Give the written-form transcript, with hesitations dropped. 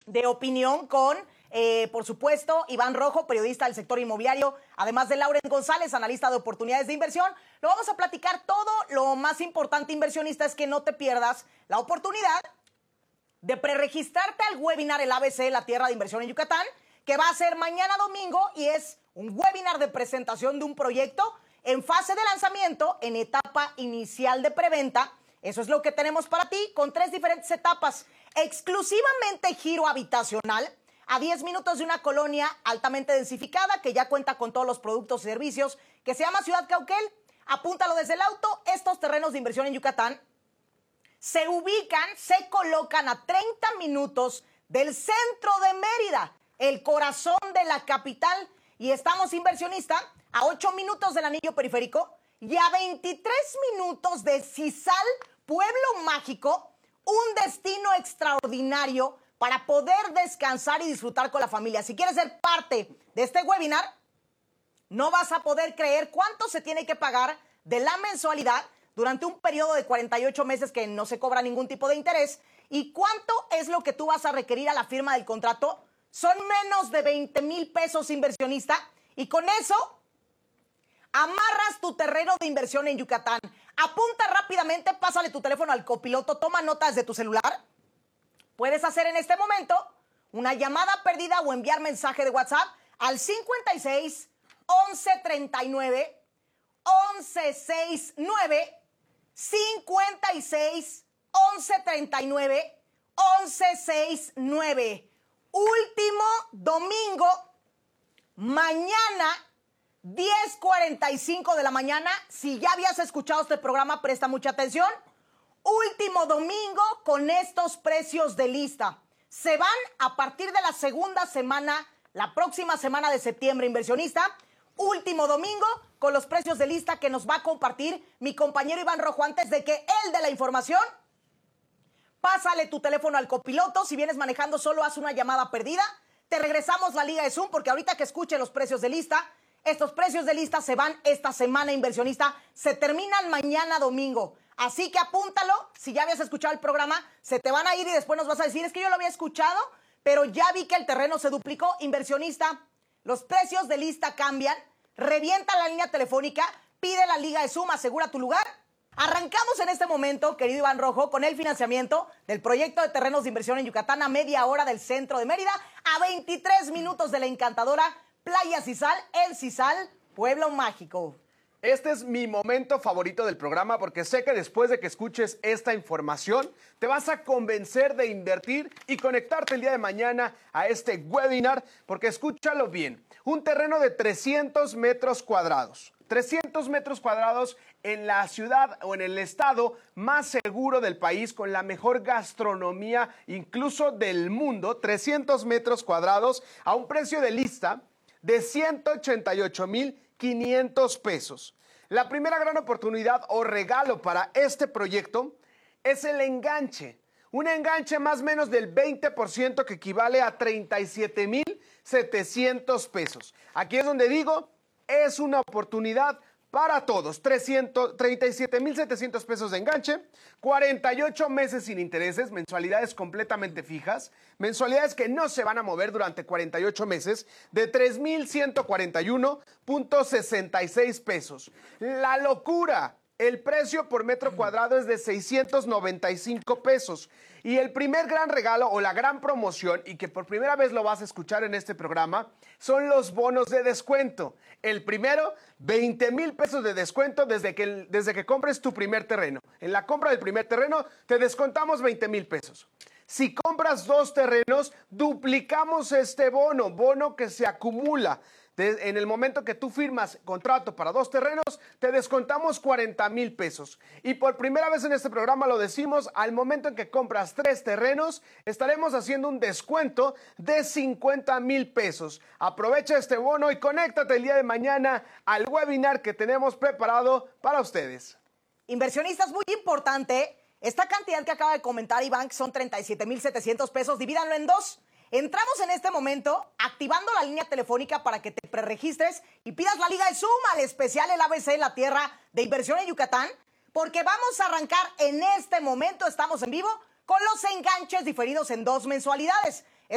de opinión con, por supuesto, Iván Rojo, periodista del sector inmobiliario, además de Lauren González, analista de oportunidades de inversión. Lo vamos a platicar todo. Lo más importante, inversionista, es que no te pierdas la oportunidad de preregistrarte al webinar El ABC, la tierra de inversión en Yucatán, que va a ser mañana domingo y es un webinar de presentación de un proyecto en fase de lanzamiento, en etapa inicial de preventa. Eso es lo que tenemos para ti, con 3 diferentes etapas. Exclusivamente giro habitacional, a 10 minutos de una colonia altamente densificada que ya cuenta con todos los productos y servicios, que se llama Ciudad Cauquel. Apúntalo desde el auto. Estos terrenos de inversión en Yucatán se ubican, se colocan a 30 minutos del centro de Mérida, el corazón de la capital. Y estamos, inversionista, a 8 minutos del anillo periférico y a 23 minutos de Cisal, pueblo mágico, un destino extraordinario para poder descansar y disfrutar con la familia. Si quieres ser parte de este webinar, no vas a poder creer cuánto se tiene que pagar de la mensualidad durante un periodo de 48 meses que no se cobra ningún tipo de interés, y cuánto es lo que tú vas a requerir a la firma del contrato. Son menos de 20,000 pesos, inversionista, y con eso amarras tu terreno de inversión en Yucatán. Apunta rápidamente, pásale tu teléfono al copiloto, toma notas de tu celular. Puedes hacer en este momento una llamada perdida o enviar mensaje de WhatsApp al 56 11 39 11 69, 56 11 39 11 69. Último domingo, mañana, 10:45 de la mañana. Si ya habías escuchado este programa, presta mucha atención. Último domingo con estos precios de lista. Se van a partir de la segunda semana, la próxima semana de septiembre, inversionista. Último domingo con los precios de lista que nos va a compartir mi compañero Iván Rojo. Antes de que él dé la información, pásale tu teléfono al copiloto. Si vienes manejando, solo haz una llamada perdida. Te regresamos la liga de Zoom, porque ahorita que escuche los precios de lista, estos precios de lista se van esta semana, inversionista. Se terminan mañana domingo. Así que apúntalo. Si ya habías escuchado el programa, se te van a ir y después nos vas a decir, es que yo lo había escuchado, pero ya vi que el terreno se duplicó. Inversionista, los precios de lista cambian. Revienta la línea telefónica, pide la liga de Zoom, asegura tu lugar. Arrancamos en este momento, querido Iván Rojo, con el financiamiento del proyecto de terrenos de inversión en Yucatán, a media hora del centro de Mérida, a 23 minutos de la encantadora Playa Cisal, el Cisal, pueblo mágico. Este es mi momento favorito del programa, porque sé que después de que escuches esta información te vas a convencer de invertir y conectarte el día de mañana a este webinar, porque escúchalo bien, un terreno de 300 metros cuadrados. 300 metros cuadrados en la ciudad o en el estado más seguro del país, con la mejor gastronomía incluso del mundo. 300 metros cuadrados a un precio de lista de 188,500 pesos. La primera gran oportunidad o regalo para este proyecto es el enganche. Un enganche más o menos del 20%, que equivale a 37,700 pesos. Aquí es donde digo, es una oportunidad para todos. 37,700 pesos de enganche, 48 meses sin intereses, mensualidades completamente fijas, mensualidades que no se van a mover durante 48 meses, de 3,141.66 pesos. La locura. El precio por metro cuadrado es de 695 pesos. Y el primer gran regalo o la gran promoción, y que por primera vez lo vas a escuchar en este programa, son los bonos de descuento. El primero, 20,000 pesos de descuento desde que compres tu primer terreno. En la compra del primer terreno te descontamos 20,000 pesos. Si compras 2 terrenos, duplicamos este bono que se acumula. En el momento que tú firmas contrato para 2 terrenos, te descontamos 40,000 pesos. Y por primera vez en este programa lo decimos, al momento en que compras 3 terrenos, estaremos haciendo un descuento de 50,000 pesos. Aprovecha este bono y conéctate el día de mañana al webinar que tenemos preparado para ustedes. Inversionistas, muy importante, esta cantidad que acaba de comentar Iván, que son 37,700 pesos, divídanlo en 2. Entramos en este momento activando la línea telefónica para que te preregistres y pidas la liga de Zoom al especial El ABC, la tierra de inversión en Yucatán, porque vamos a arrancar en este momento, estamos en vivo, con los enganches diferidos en 2 mensualidades.